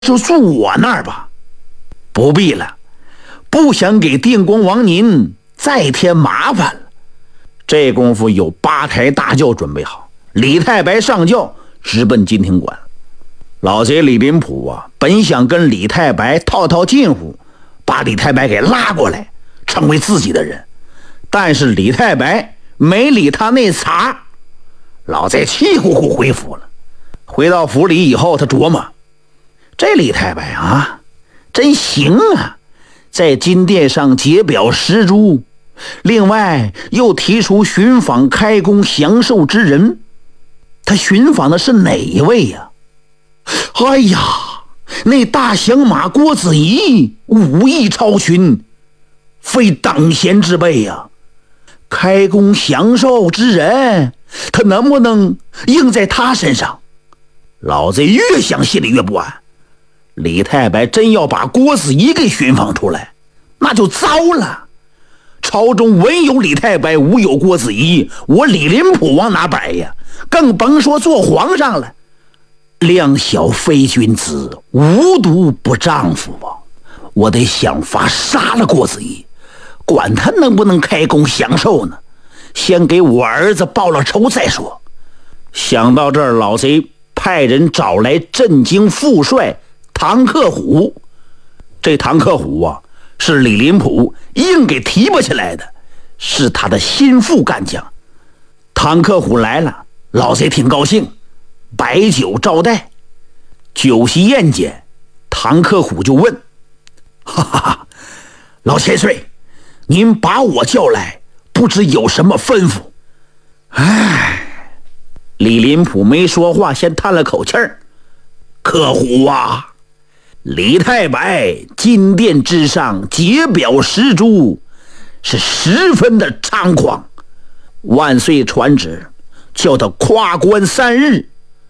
就住我那儿吧。不必了，不想给定光王您再添麻烦了。这功夫有8抬大轿准备好，李太白上轿直奔金庭馆。老贼李林甫啊，本想跟李太白套近乎，把李太白给拉过来成为自己的人，但是李太白没理他那茬，老贼气呼呼回府了。回到府里以后，他琢磨，这李太白啊真行啊，在金殿上结表10株，另外又提出寻访开工降寿之人。他寻访的是哪一位呀？哎呀，那大降马郭子仪武艺超群，非等闲之辈呀。开工降寿之人，他能不能应在他身上？老贼越想心里越不安。李太白真要把郭子仪给寻访出来，那就糟了。朝中文有李太白，武有郭子仪，我李林甫往哪摆呀？更甭说做皇上了。量小非君子，无毒不丈夫啊！我得想法杀了郭子仪，管他能不能开工降寿呢，先给我儿子报了仇再说。想到这儿，老贼派人找来镇京副帅唐克虎。这唐克虎啊，是李林甫硬给提拔起来的，是他的心腹干将。唐克虎来了，老贼挺高兴，摆酒招待。酒席宴间，唐克虎就问：哈哈，老千岁，您把我叫来，不知有什么吩咐？哎，李林甫没说话，先叹了口气儿。克虎啊，李太白金殿之上结表10株，是十分的猖狂。万岁传旨，叫他跨关3日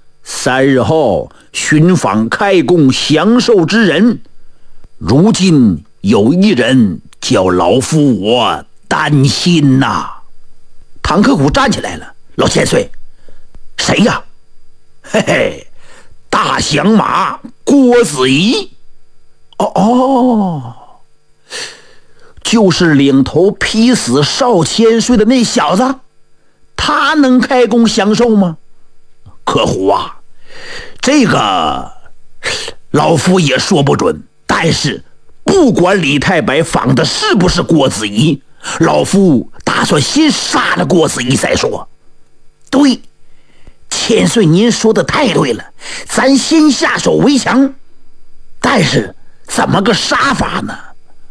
，3日后寻访开工降寿之人。如今有一人叫老夫我担心呐。唐克虎站起来了：老千岁，谁呀？嘿嘿，大降马郭子仪。哦，就是领头劈死邵千岁的那小子，他能开工降寿吗？克虎啊，这个老夫也说不准，但是不管李太白访的是不是郭子仪，老夫打算先杀了郭子仪再说。对，千岁您说的太对了，咱先下手为强，但是怎么个杀法呢？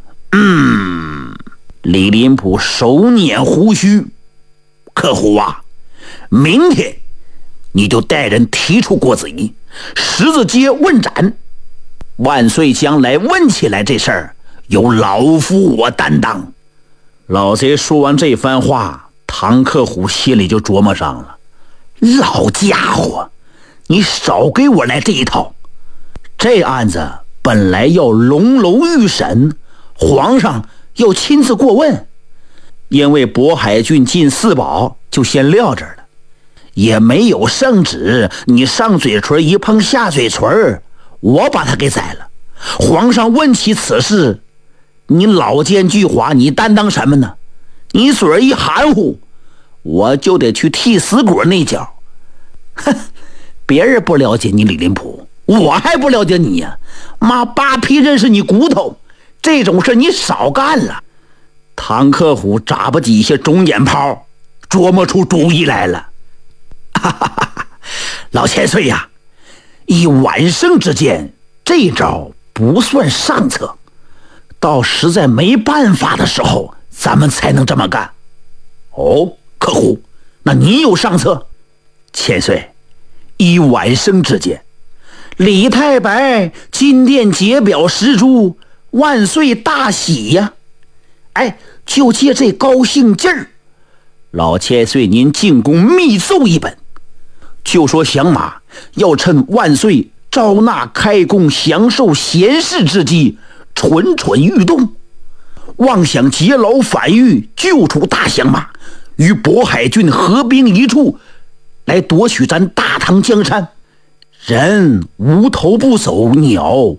李林甫手捻胡须。克虎啊，明天你就带人提出郭子仪，十字街问斩。万岁将来问起来这事儿，由老夫我担当。老贼说完这番话，唐克虎心里就琢磨上了：老家伙，你少给我来这一套。这案子本来要龙楼预审，皇上要亲自过问，因为渤海郡进4宝，就先撂这儿了，也没有圣旨，你上嘴唇一碰下嘴唇，我把他给宰了。皇上问起此事，你老奸巨猾，你担当什么呢？你嘴一含糊，我就得去替死鬼那脚。哼，别人不了解你李林甫，我还不了解你呀！妈扒皮认识你骨头，这种事你少干了。唐克虎眨巴几下肿眼泡，琢磨出主意来了。哈哈哈！老千岁呀，以晚生之见，这招不算上策，到实在没办法的时候，咱们才能这么干。哦，克虎，那你有上策？千岁，以晚生之见，李太白金殿结表10株，万岁大喜呀！哎，就借这高兴劲儿，老千岁您进宫密奏一本，就说降马要趁万岁招纳开工降寿贤士之机，蠢蠢欲动，妄想劫牢反狱，救出大降马，与渤海郡合兵一处，来夺取咱大唐江山。 人无头不走，鸟